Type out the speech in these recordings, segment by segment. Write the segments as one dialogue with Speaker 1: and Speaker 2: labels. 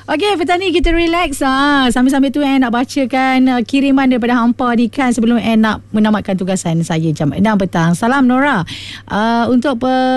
Speaker 1: Okey, petang ni kita relax. Sambil-sambil tu nak bacakan kiriman daripada hampa ni kan, sebelum nak menamatkan tugasan saya jam 6 petang. Salam Nora. Untuk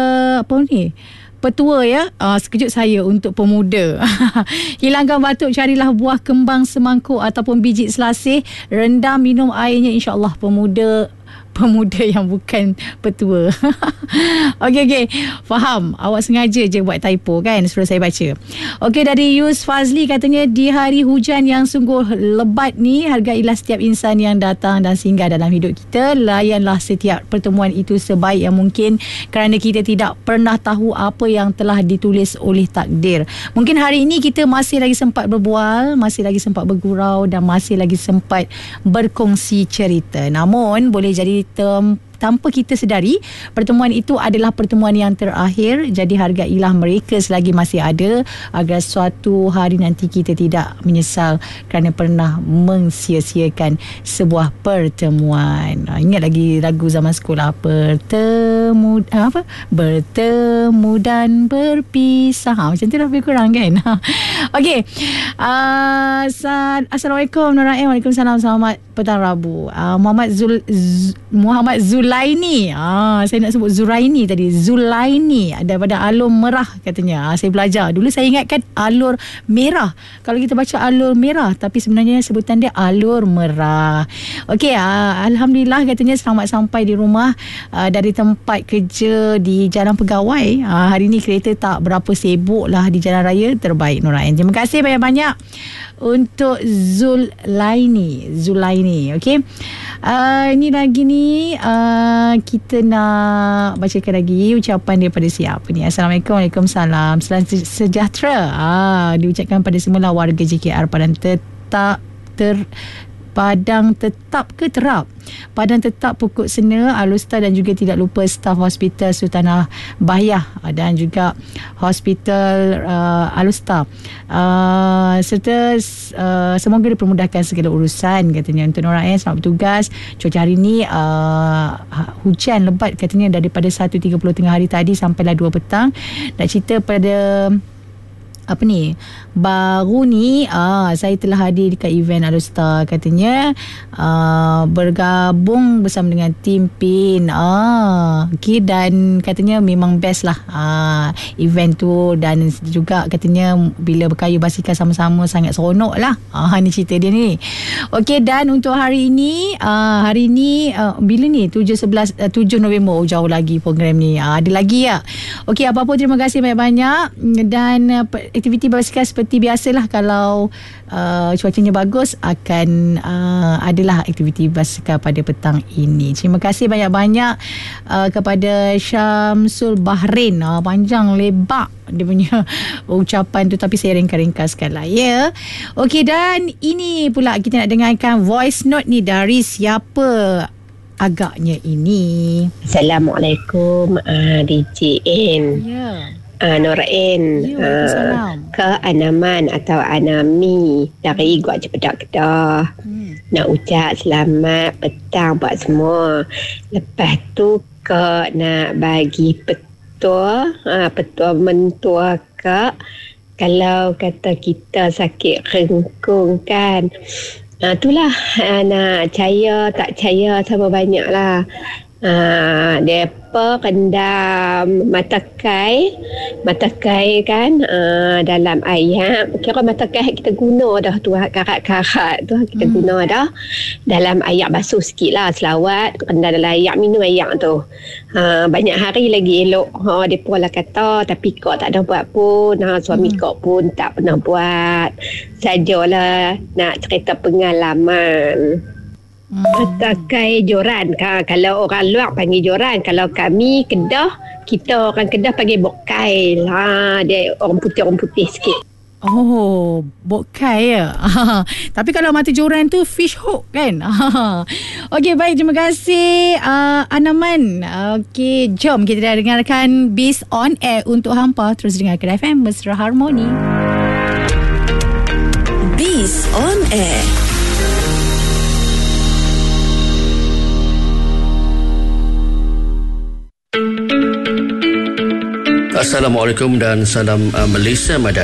Speaker 1: petua ya, sekejut saya untuk pemuda. Hilangkan batuk, carilah buah kembang semangkuk ataupun biji selasih, rendam minum airnya, insya-Allah pemuda yang bukan petua. Okey. Faham. Awak sengaja je buat typo kan, suruh saya baca. Okey, dari Yus Fazli katanya, di hari hujan yang sungguh lebat ni, hargailah setiap insan yang datang dan singgah dalam hidup kita. Layanlah setiap pertemuan itu sebaik yang mungkin, kerana kita tidak pernah tahu apa yang telah ditulis oleh takdir. Mungkin hari ini kita masih lagi sempat berbual, masih lagi sempat bergurau dan masih lagi sempat berkongsi cerita. Namun boleh jadi tanpa kita sedari, pertemuan itu adalah pertemuan yang terakhir. Jadi hargailah mereka selagi masih ada, agar suatu hari nanti kita tidak menyesal kerana pernah mensia-siakan sebuah pertemuan. Ingat lagi lagu zaman sekolah, bertemu dan berpisah. Macam tu lebih kurang kan. Okey. Assalamualaikum Nora. Waalaikumsalam. Selamat petang Rabu. Muhammad Zulaini. Saya nak sebut Zuraini tadi. Zulaini daripada Alur Merah katanya. Saya belajar. Dulu saya ingatkan Alur Merah. Kalau kita baca Alur Merah, tapi sebenarnya sebutan dia Alur Merah. Okey, alhamdulillah katanya selamat sampai di rumah dari tempat kerja di Jalan Pegawai. Hari ni kereta tak berapa sibuk lah di jalan raya. Terbaik Nora. Terima kasih banyak-banyak untuk Zulaini. Okey. Ini lagi ni kita nak bacakan lagi ucapan daripada siapa ni. Assalamualaikum. Waalaikumsalam. Salam sejahtera. Diucapkan pada semula warga JKR Padang Tetap ke Terap, Padang Tetap, Pokok Sena, Alustar dan juga tidak lupa staf Hospital Sultanah Bahiyah dan juga Hospital Alustar, serta semoga dipermudahkan segala urusan katanya. Untuk Nora selamat bertugas. Cuaca hari ni hujan lebat katanya daripada 1.30 tengah hari tadi sampailah 2 petang. Nak cerita pada baru ni saya telah hadir dekat event Alustar katanya, bergabung bersama dengan tim PIN. Okay, dan katanya memang best lah event tu, dan juga katanya bila berkayu basikal sama-sama sangat seronok lah. Ni cerita dia ni. Okay, dan untuk hari ni bila ni 7 November, jauh lagi program ni. Ada lagi ya. Okay, apa-apa terima kasih banyak-banyak, dan aktiviti basikal seperti biasalah. Kalau cuacanya bagus, akan adalah aktiviti basikal pada petang ini. Terima kasih banyak-banyak kepada Syamsul Bahrain. Panjang lebar dia punya ucapan tu, tapi saya ringkas-ringkaskan lah ya. Okey, dan ini pula kita nak dengarkan voice note ni dari siapa agaknya ini.
Speaker 2: Assalamualaikum DJN.
Speaker 1: Ya.
Speaker 2: Norain, ke Anaman atau Anami dari Gua Cepedak Kedah. Nak ucap selamat petang buat semua. Lepas tu ke nak bagi petua mentua ke, kalau kata kita sakit rengkung kan, itulah nak percaya tak percaya sama banyak lah. Depa rendam matakai kan, dalam ayam. Kira matakai kita guna dah tu, karat-karat tu kita guna dah dalam air basuh sikit lah, selawat rendam dalam air, minum air tu. Banyak hari lagi elok. Depa lah kata, tapi kok tak ada buat pun. Suami kok pun tak pernah buat. Sajalah nak cerita pengalaman. Matakai joran. Kalau orang luar panggil joran, kalau kami Kedah, kita orang Kedah panggil bokai. Dia orang putih sikit.
Speaker 1: Oh, bokai ya. Tapi kalau mata joran tu fish hook kan. Okey, baik, terima kasih Anaman. Okey, jom kita dah dengarkan Biz on Air untuk hampa. Terus dengarkan FM Mesra Harmoni.
Speaker 3: Biz on Air.
Speaker 4: Assalamualaikum dan salam Malaysia Madani.